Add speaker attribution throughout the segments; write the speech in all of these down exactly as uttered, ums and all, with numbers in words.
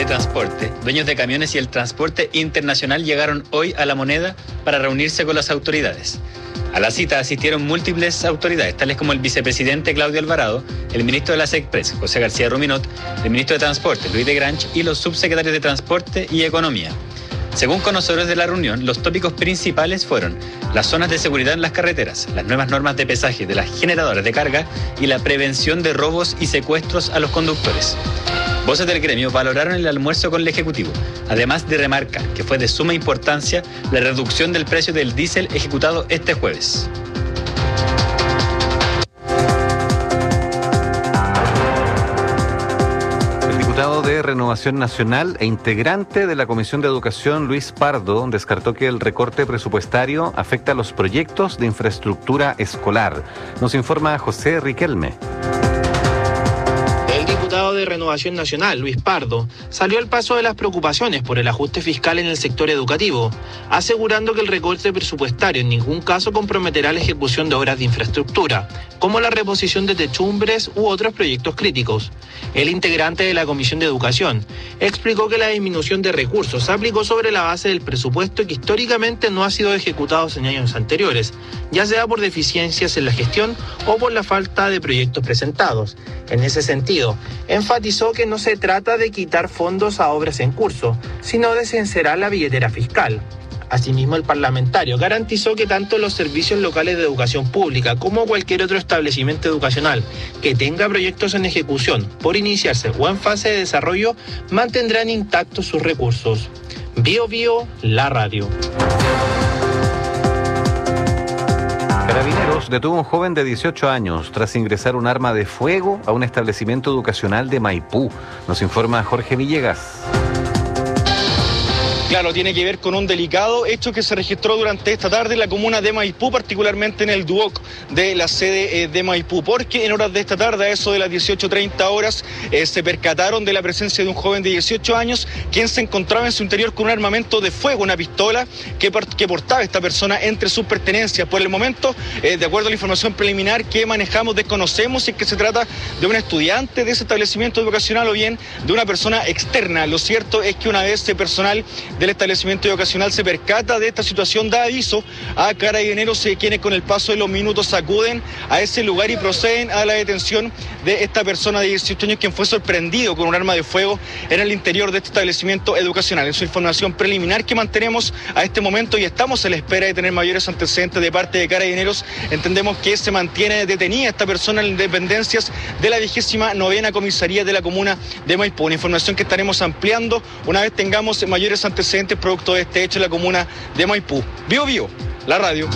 Speaker 1: transporte, dueños de camiones y el transporte internacional llegaron hoy a La Moneda para reunirse con las autoridades. A la cita asistieron múltiples autoridades, tales como el vicepresidente Claudio Alvarado, el ministro de la SECPRES, José García Ruminot, el ministro de Transporte, Luis de Grange, y los subsecretarios de Transporte y Economía. Según conocedores de la reunión, los tópicos principales fueron las zonas de seguridad en las carreteras, las nuevas normas de pesaje de las generadoras de carga y la prevención de robos y secuestros a los conductores. Voces del gremio valoraron el almuerzo con el Ejecutivo, además de remarcar que fue de suma importancia la reducción del precio del diésel ejecutado este jueves.
Speaker 2: El diputado de Renovación Nacional e integrante de la Comisión de Educación, Luis Pardo, descartó que el recorte presupuestario afecta a los proyectos de infraestructura escolar. Nos informa José Riquelme.
Speaker 3: El diputado de Renovación Nacional, Luis Pardo, salió al paso de las preocupaciones por el ajuste fiscal en el sector educativo, asegurando que el recorte presupuestario en ningún caso comprometerá la ejecución de obras de infraestructura, como la reposición de techumbres u otros proyectos críticos. El integrante de la Comisión de Educación explicó que la disminución de recursos se aplicó sobre la base del presupuesto que históricamente no ha sido ejecutado en años anteriores, ya sea por deficiencias en la gestión o por la falta de proyectos presentados. En ese sentido, enfatizó que no se trata de quitar fondos a obras en curso, sino de sincerar la billetera fiscal. Asimismo, el parlamentario garantizó que tanto los servicios locales de educación pública como cualquier otro establecimiento educacional que tenga proyectos en ejecución, por iniciarse o en fase de desarrollo, mantendrán intactos sus recursos. Bio Bio, la radio.
Speaker 2: Carabineros detuvo a un joven de dieciocho años tras ingresar un arma de fuego a un establecimiento educacional de Maipú. Nos informa Jorge Villegas.
Speaker 4: Claro, tiene que ver con un delicado hecho que se registró durante esta tarde en la comuna de Maipú, particularmente en el Duoc de la sede eh, de Maipú, porque en horas de esta tarde, a eso de las dieciocho treinta horas, eh, se percataron de la presencia de un joven de dieciocho años, quien se encontraba en su interior con un armamento de fuego, una pistola que, que portaba esta persona entre sus pertenencias. Por el momento, eh, de acuerdo a la información preliminar que manejamos, desconocemos si es que se trata de un estudiante de ese establecimiento educacional o bien de una persona externa. Lo cierto es que una vez ese personal del establecimiento educacional se percata de esta situación, da aviso a Carabineros, eh, quienes con el paso de los minutos acuden a ese lugar y proceden a la detención de esta persona de dieciocho años, quien fue sorprendido con un arma de fuego en el interior de este establecimiento educacional. Es una información preliminar que mantenemos a este momento y estamos a la espera de tener mayores antecedentes de parte de Carabineros. Entendemos que se mantiene detenida esta persona en dependencias de la vigésima novena comisaría de la comuna de Maipú. Una información que estaremos ampliando una vez tengamos mayores antecedentes producto de este hecho en la comuna de Maipú. Bio Bio, la radio.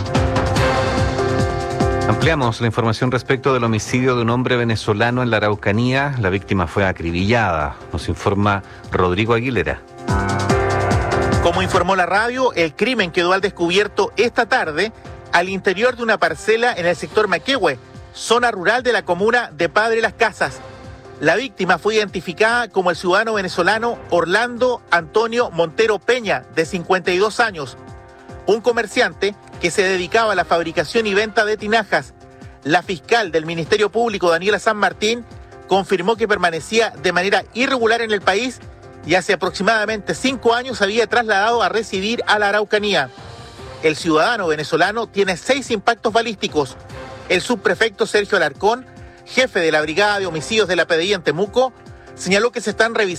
Speaker 2: Ampliamos la información respecto del homicidio de un hombre venezolano en la Araucanía. La víctima fue acribillada. Nos informa Rodrigo Aguilera.
Speaker 5: Como informó la radio, el crimen quedó al descubierto esta tarde al interior de una parcela en el sector Maquehue, zona rural de la comuna de Padre Las Casas. La víctima fue identificada como el ciudadano venezolano Orlando Antonio Montero Peña, de cincuenta y dos años, un comerciante que se dedicaba a la fabricación y venta de tinajas. La fiscal del Ministerio Público, Daniela San Martín, confirmó que permanecía de manera irregular en el país y hace aproximadamente cinco años se había trasladado a residir a la Araucanía. El ciudadano venezolano tiene seis impactos balísticos. El subprefecto Sergio Alarcón, jefe de la Brigada de Homicidios de la P D I en Temuco, señaló que se están revisando